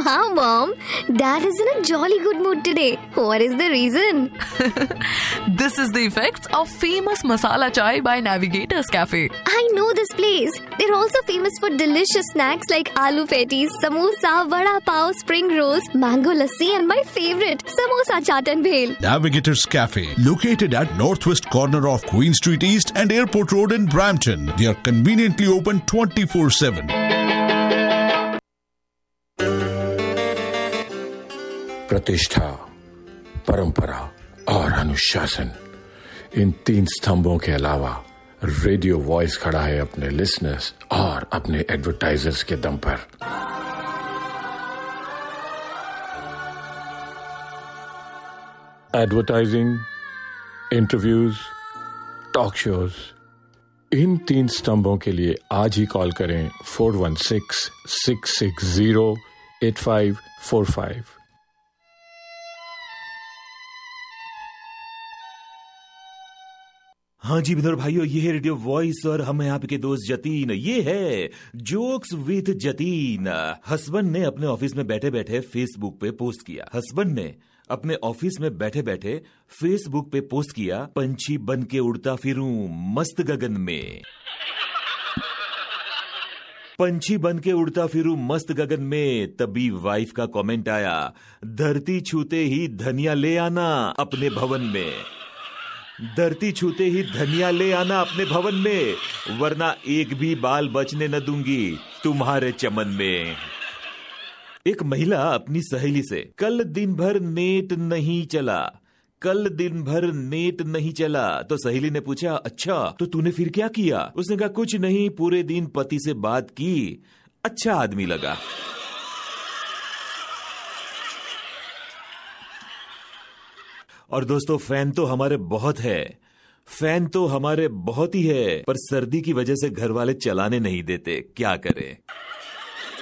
Wow, Mom. Dad is in a jolly good mood today. What is the reason? This is the effects of famous masala chai by Navigators Cafe. I know this place. They're also famous for delicious snacks like aloo patties, samosa, vada pav, spring rolls, mango lassi, and my favorite, samosa chaat and bhel. Navigators Cafe, located at northwest corner of Queen Street East and Airport Road in Brampton. They are conveniently open 24/7. प्रतिष्ठा, परंपरा और अनुशासन, इन 3 स्तंभों के अलावा radio voice खड़ा है अपने लिसनर्स और अपने एडवर्टाइजर्स के दम पर। एडवर्टाइजिंग, इंटरव्यूज, टॉक शोज, इन 3 स्तंभों के लिए आज ही कॉल करें 4166608545। हाँ जी विनोद भाइयों, ये है रेडियो वॉइस और हम हैं आपके दोस्त जतीन। ये है जोक्स विद जतीन। हस्बैंड ने अपने ऑफिस में बैठे बैठे फेसबुक पे पोस्ट किया। हस्बैंड ने अपने ऑफिस में बैठे बैठे फेसबुक पे पोस्ट किया, पंछी बन के उड़ता फिरूं मस्त गगन में। पंछी बन के उड़ता फिरूं मस्त गगन में। तभी वाइफ का कमेंट आया, धरती छूते ही धनिया ले आना अपने भवन में। धरती छूते ही धनिया ले आना अपने भवन में, वरना एक भी बाल बचने न दूंगी तुम्हारे चमन में। एक महिला अपनी सहेली से, कल दिन भर नेट नहीं चला, कल दिन भर नेट नहीं चला। तो सहेली ने पूछा, अच्छा तो तूने फिर क्या किया? उसने कहा, कुछ नहीं, पूरे दिन पति से बात की, अच्छा आदमी लगा। और दोस्तों, फैन तो हमारे बहुत है, फैन तो हमारे बहुत ही है, पर सर्दी की वजह से घर वाले चलाने नहीं देते, क्या करें।